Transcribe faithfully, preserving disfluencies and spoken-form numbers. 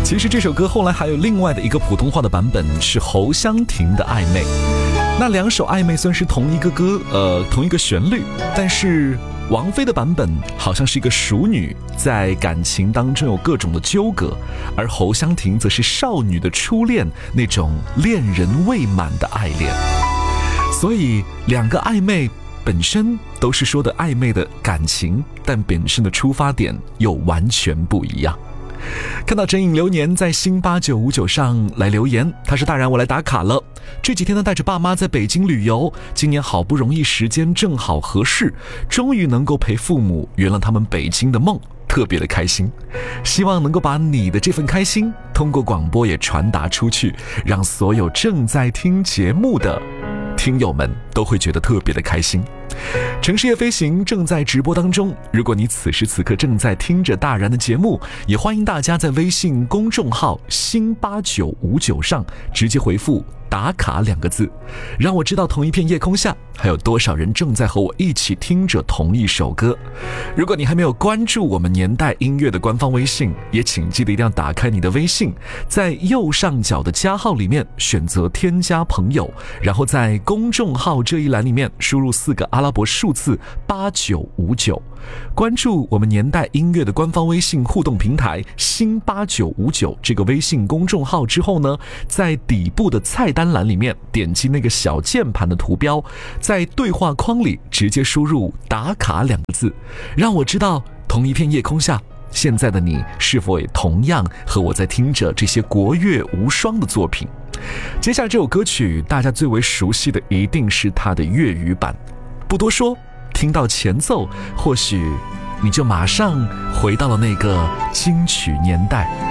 其实这首歌后来还有另外的一个普通话的版本，是侯湘婷的《暧昧》。那两首暧昧虽然是同一个歌，呃，同一个旋律，但是王菲的版本好像是一个熟女在感情当中有各种的纠葛，而侯湘婷则是少女的初恋，那种恋人未满的爱恋。所以两个暧昧本身都是说的暧昧的感情，但本身的出发点又完全不一样。看到枕影流年在新八九五九上来留言，他是大然我来打卡了，这几天呢带着爸妈在北京旅游，今年好不容易时间正好合适，终于能够陪父母圆了他们北京的梦，特别的开心。希望能够把你的这份开心通过广播也传达出去，让所有正在听节目的听友们都会觉得特别的开心。城市夜飞行正在直播当中，如果你此时此刻正在听着大然的节目，也欢迎大家在微信公众号新八九五九上直接回复打卡两个字，让我知道同一片夜空下还有多少人正在和我一起听着同一首歌。如果你还没有关注我们年代音乐的官方微信，也请记得一定要打开你的微信，在右上角的加号里面选择添加朋友，然后在公众号这一栏里面输入四个阿拉伯数字八九五九，关注我们年代音乐的官方微信互动平台新八九五九这个微信公众号之后呢，在底部的菜单栏里面点击那个小键盘的图标，在对话框里直接输入打卡两个字，让我知道同一片夜空下现在的你是否也同样和我在听着这些国乐无双的作品。接下来这首歌曲大家最为熟悉的一定是它的粤语版，不多说，听到前奏或许你就马上回到了那个金曲年代。